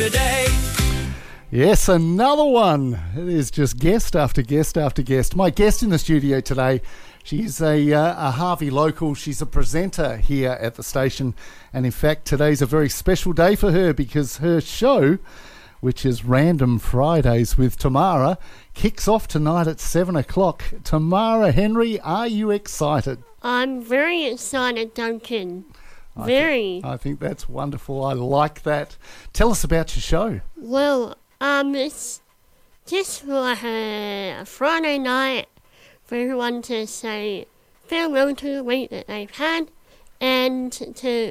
today. Yes, another one. It is just guest after guest after guest. My guest in the studio today, she's a Harvey local. She's a presenter here at the station. And in fact, today's a very special day for her because her show, which is Random Fridays with Tamara, kicks off tonight at 7 o'clock. Tamara Henry, are you excited? I'm very excited, Duncan. I think that's wonderful. I like that. Tell us about your show. Well, it's just like a Friday night for everyone to say farewell to the week that they've had and to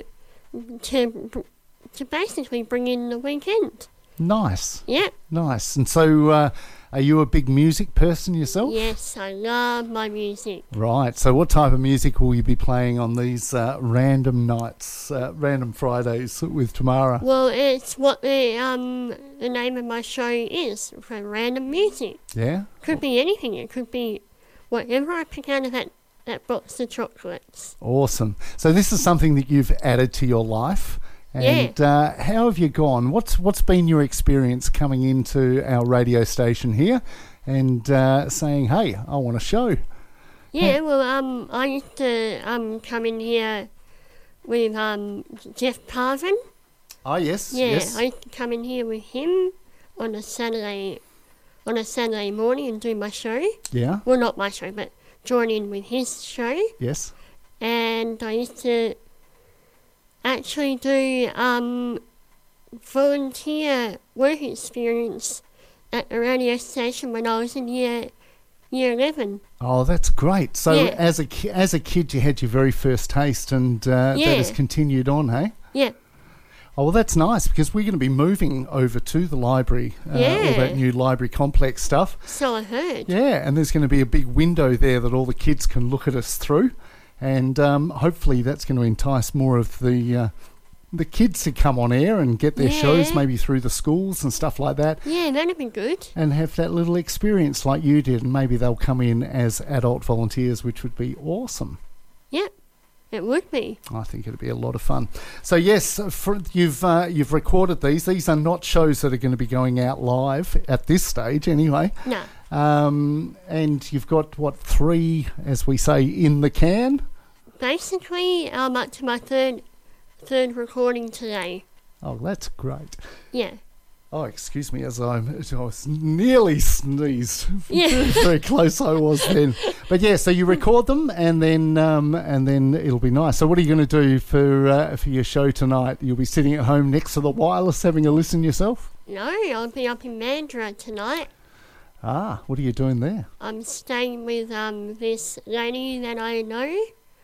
basically bring in the weekend. Nice. Yeah. Nice. And so are you a big music person yourself? Yes, I love my music. Right. So what type of music will you be playing on these random nights, random Fridays with Tamara? Well, it's what the name of my show is, for random music. Yeah? Could be anything. It could be whatever I pick out of that box of chocolates. Awesome. So this is something that you've added to your life. And how have you gone? What's been your experience coming into our radio station here and saying, hey, I want a show? Yeah, well, I used to come in here with Jeff Parvin. Oh, yes. Yeah, yes. I used to come in here with him on a Saturday morning and do my show. Yeah. Well, not my show, but join in with his show. Yes. And I used to actually do volunteer work experience at the radio station when I was in year 11. Oh, that's great. So Yeah. as a kid, you had your very first taste and that has continued on, hey? Yeah. Oh, well, that's nice because we're going to be moving over to the library, all that new library complex stuff. So I heard. Yeah, and there's going to be a big window there that all the kids can look at us through. And hopefully that's going to entice more of the kids to come on air and get their shows maybe through the schools and stuff like that. Yeah, that'd be good. And have that little experience like you did. And maybe they'll come in as adult volunteers, which would be awesome. Yeah, it would be. I think it'd be a lot of fun. So yes, you've recorded these. These are not shows that are going to be going out live at this stage anyway. No. And you've got, 3, as we say, in the can? Basically, I'm up to my third recording today. Oh, that's great. Yeah. Oh, excuse me, as I was nearly sneezed. Yeah. Very close I was then. But yeah, so you record them and then it'll be nice. So what are you going to do for your show tonight? You'll be sitting at home next to the wireless having a listen yourself? No, I'll be up in Mandurah tonight. Ah, what are you doing there? I'm staying with this lady that I know,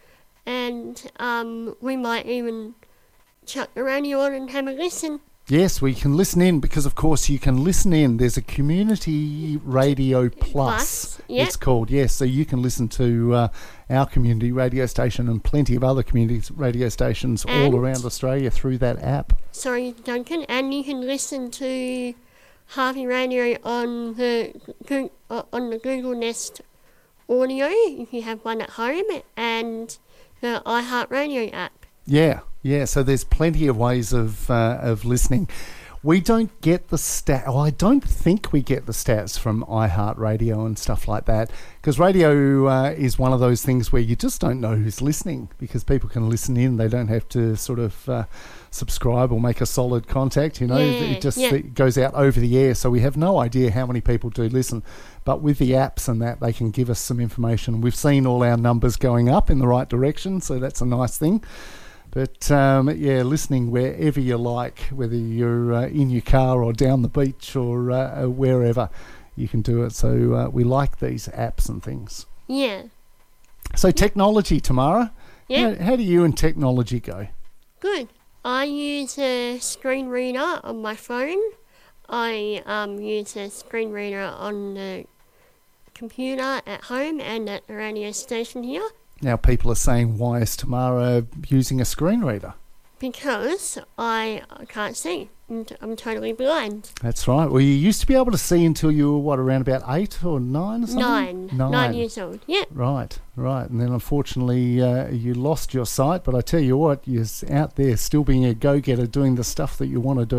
and we might even chuck the radio on and have a listen. Yes, we can listen in because, of course, you can listen in. There's a Community Radio Plus. Yep. It's called, yes. So you can listen to our community radio station and plenty of other community radio stations all around Australia through that app. Sorry, Duncan. And you can listen to Harvey Radio on the Google Nest Audio if you have one at home, and the iHeartRadio app. Yeah. So there's plenty of ways of listening. We don't get the I don't think we get the stats from iHeartRadio and stuff like that, because radio is one of those things where you just don't know who's listening because people can listen in. They don't have to sort of subscribe or make a solid contact. It goes out over the air, so we have no idea how many people do listen. But with the apps and that, they can give us some information. We've seen all our numbers going up in the right direction, so that's a nice thing. But, listening wherever you like, whether you're in your car or down the beach or wherever, you can do it. So we like these apps and things. Yeah. So technology, Tamara. Yeah. How do you and technology go? Good. I use a screen reader on my phone. I use a screen reader on the computer at home and at the radio station here. Now people are saying, why is Tamara using a screen reader? Because I can't see. I'm totally blind. That's right. Well, you used to be able to see until you were, around about 8 or 9 or something? 9 years old, yeah. Right. And then unfortunately you lost your sight, but I tell you what, you're out there still being a go-getter doing the stuff that you want to do.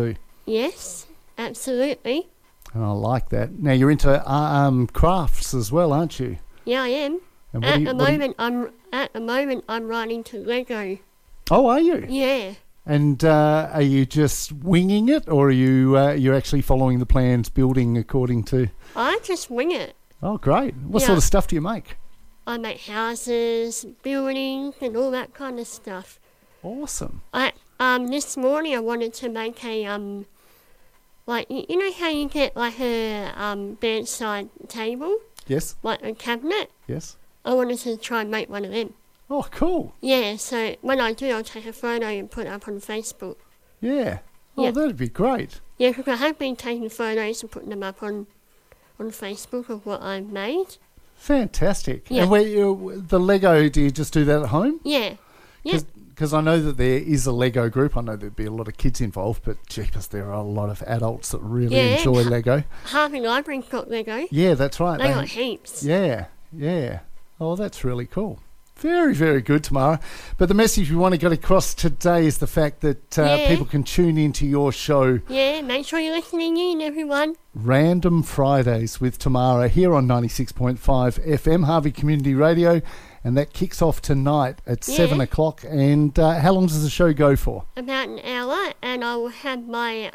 Yes, absolutely. And I like that. Now, you're into crafts as well, aren't you? Yeah, I am. And At the moment, I'm writing to Lego. Oh, are you? Yeah. And are you just winging it, or are you're actually following the plans, building according to... I just wing it. Oh, great. What Yeah. sort of stuff do you make? I make houses, buildings, and all that kind of stuff. Awesome. This morning I wanted to make a like you know how you get like a bedside table, Yes, like a cabinet. yes. I wanted to try and make one of them. Oh, cool. Yeah, so when I do, I'll take a photo and put it up on Facebook. Yeah. Oh, Yeah. that'd be great. Yeah, because I have been taking photos and putting them up on Facebook of what I've made. Fantastic. Yeah. And the Lego, do you just do that at home? Yeah. Yeah. Because I know that there is a Lego group. I know there'd be a lot of kids involved, but jeepers, there are a lot of adults that really Yeah. enjoy Lego. Harvey Library's got Lego. Yeah, that's right. They got heaps. Yeah, yeah. Oh, that's really cool. Very, very good, Tamara. But the message we want to get across today is the fact that Yeah. people can tune into your show Yeah, make sure you're listening in, everyone. Random Fridays with Tamara here on 96.5 FM, Harvey Community Radio. And that kicks off tonight at 7 o'clock. And how long does the show go for? About an hour, and I will have my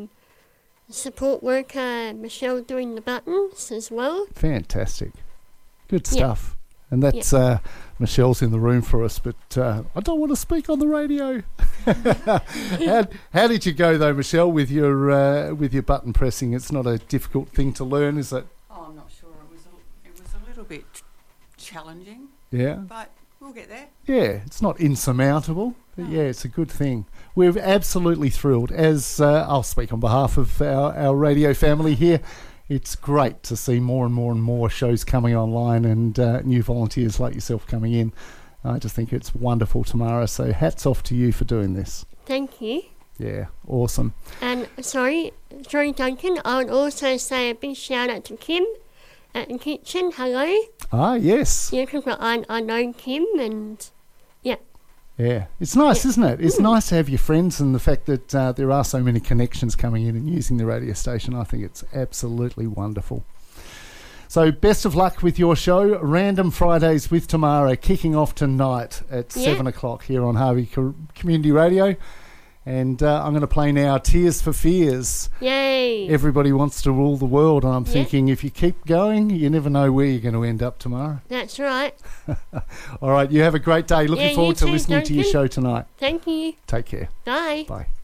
support worker Michelle doing the buttons as well. Fantastic. Good Yeah. stuff. And that's Michelle's in the room for us, but I don't want to speak on the radio. How did you go though, Michelle, with your button pressing? It's not a difficult thing to learn, is it? Oh, I'm not sure. It was a little bit challenging, Yeah. but we'll get there. Yeah, it's not insurmountable, but yeah, it's a good thing. We're absolutely thrilled. As I'll speak on behalf of our radio family here, it's great to see more and more and more shows coming online and new volunteers like yourself coming in. I just think it's wonderful, Tamara, so hats off to you for doing this. Thank you. Yeah, awesome. And sorry, Duncan, I would also say a big shout out to Kim at the kitchen. Hello. Ah, yes. Yeah, because I know Kim, and yeah. Yeah, it's nice, isn't it? It's nice to have your friends, and the fact that there are so many connections coming in and using the radio station. I think it's absolutely wonderful. So best of luck with your show, Random Fridays with Tamara, kicking off tonight at 7 o'clock here on Harvey Community Radio. And I'm going to play now Tears for Fears. Yay. Everybody wants to rule the world, and I'm thinking if you keep going, you never know where you're going to end up tomorrow. That's right. All right, you have a great day. Looking you forward to too, listening to your Duncan. show tonight. Thank you. Take care. Bye. Bye.